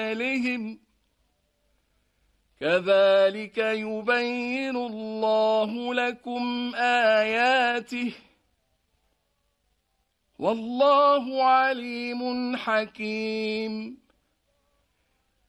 أعمالهم كذلك يبين الله لكم آياته والله عليم حكيم.